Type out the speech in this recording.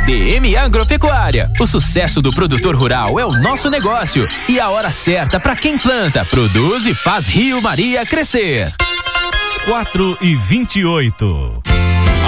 DM Agropecuária. O sucesso do produtor rural é o nosso negócio e a hora certa para quem planta, produz e faz Rio Maria crescer. 4:28.